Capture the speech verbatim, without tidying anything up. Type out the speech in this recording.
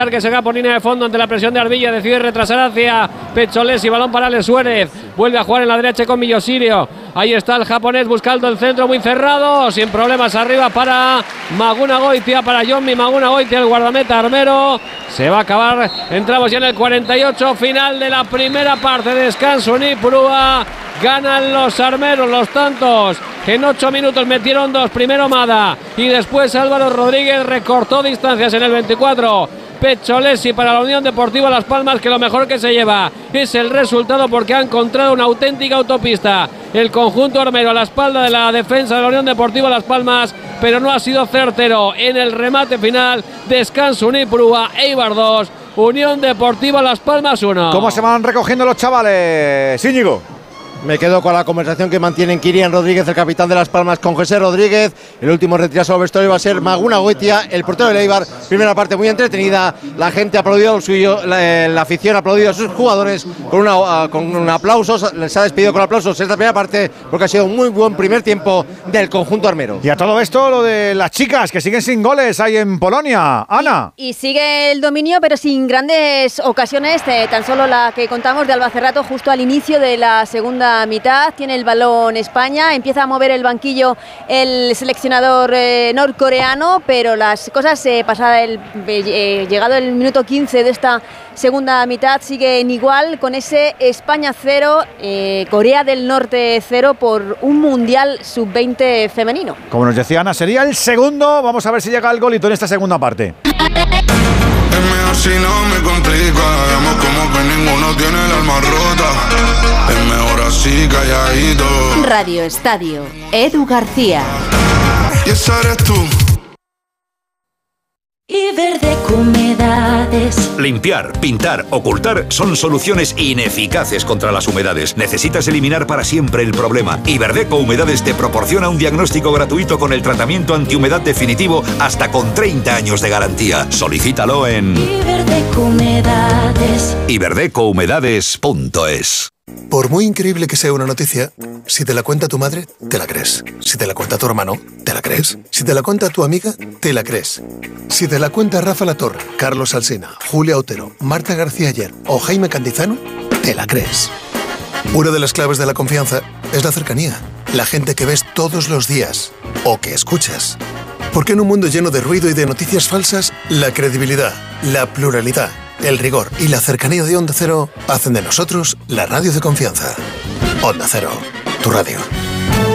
que se va por línea de fondo ante la presión de Arbilla, decide retrasar hacia Pecholes y balón para Ale Suárez, vuelve a jugar en la derecha con Millosirio, ahí está el japonés buscando el centro muy cerrado, sin problemas arriba para Maguna Goitia, para Jonmi Maguna Goitia, el guardameta armero. Se va a acabar, entramos ya en el cuarenta y ocho, final de la primera parte, descanso en Ipurúa, ganan los armeros, los tantos, en ocho minutos metieron dos, primero Mada y después Álvaro Rodríguez recortó distancias en el veinticuatro. Pecholesi para la Unión Deportiva Las Palmas, que lo mejor que se lleva es el resultado porque ha encontrado una auténtica autopista el conjunto armero a la espalda de la defensa de la Unión Deportiva Las Palmas, pero no ha sido certero en el remate final. Descanso Unipurúa, Eibar dos, Unión Deportiva Las Palmas uno. ¿Cómo se van recogiendo los chavales, Íñigo? Me quedo con la conversación que mantienen Kirian Rodríguez, el capitán de Las Palmas, con José Rodríguez. El último retirado al vestuario va a ser Maguna Goitia, el portero del Eibar. Primera parte muy entretenida, la gente ha aplaudido al suyo, la, la afición ha aplaudido a sus jugadores con, una, con un aplauso, se ha despedido con aplausos esta primera parte porque ha sido un muy buen primer tiempo del conjunto armero. Y a todo esto lo de las chicas que siguen sin goles ahí en Polonia, Ana. Y, y sigue el dominio pero sin grandes ocasiones, eh, tan solo la que contamos de Alba Cerrato justo al inicio de la segunda mitad. Tiene el balón España, empieza a mover el banquillo el seleccionador eh, norcoreano, pero las cosas eh, pasada el eh, llegado el minuto quince de esta segunda mitad siguen igual, con ese España cero, eh, Corea del Norte cero por un mundial sub veinte femenino. Como nos decía Ana, sería el segundo. Vamos a ver si llega el golito en esta segunda parte. Es mejor si no me complica, vemos como que ninguno tiene el alma rota. Es mejor así calladito. Radio Estadio, Edu García. Y esa eres tú. Iberdeco Humedades. Limpiar, pintar, ocultar son soluciones ineficaces contra las humedades. Necesitas eliminar para siempre el problema. Iberdeco Humedades te proporciona un diagnóstico gratuito con el tratamiento antihumedad definitivo hasta con treinta años de garantía. Solicítalo en Iberdeco Humedades. iberdeco humedades punto es. Por muy increíble que sea una noticia, si te la cuenta tu madre, te la crees. Si te la cuenta tu hermano, te la crees. Si te la cuenta tu amiga, te la crees. Si te la cuenta Rafa Latorre, Carlos Alsina, Julia Otero, Marta García Ayer o Jaime Cantizano, te la crees. Una de las claves de la confianza es la cercanía. La gente que ves todos los días o que escuchas. Porque en un mundo lleno de ruido y de noticias falsas, la credibilidad, la pluralidad, el rigor y la cercanía de Onda Cero hacen de nosotros la radio de confianza. Onda Cero, tu radio.